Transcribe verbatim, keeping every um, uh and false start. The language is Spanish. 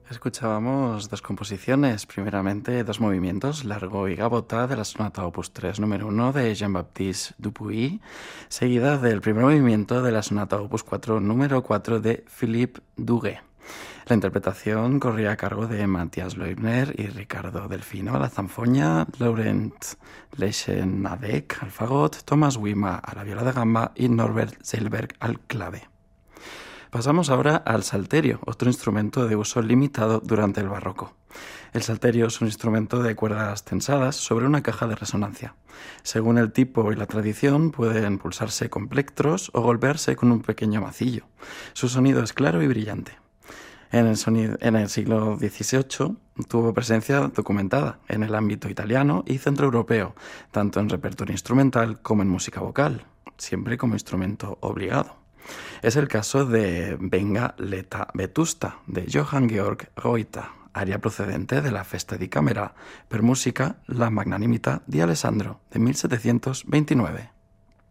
Escuchábamos dos composiciones, primeramente dos movimientos, Largo y Gavota, de la sonata opus tres número uno de Jean-Baptiste Dupuy, seguida del primer movimiento de la sonata opus cuatro número cuatro de Philippe Duguet. La interpretación corría a cargo de Matthias Leubner y Ricardo Delfino a la zanfoña, Laurent Leschenadek al fagot, Thomas Wima a la viola de gamba y Norbert Zeilberg al clave. Pasamos ahora al salterio, otro instrumento de uso limitado durante el barroco. El salterio es un instrumento de cuerdas tensadas sobre una caja de resonancia. Según el tipo y la tradición, pueden pulsarse con plectros o golpearse con un pequeño macillo. Su sonido es claro y brillante. En el, sonido, en el siglo dieciocho tuvo presencia documentada en el ámbito italiano y centroeuropeo, tanto en repertorio instrumental como en música vocal, siempre como instrumento obligado. Es el caso de Venga Leta Vetusta, de Johann Georg Reuter, aria procedente de la Festa di Camera per musica La Magnanimità di Alessandro, de mil setecientos veintinueve.